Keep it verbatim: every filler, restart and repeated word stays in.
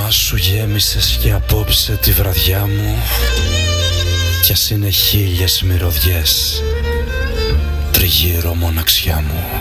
όνομά σου γέμισες και απόψε τη βραδιά μου, κι ας είναι χίλιες μυρωδιές τριγύρω μοναξιά μου.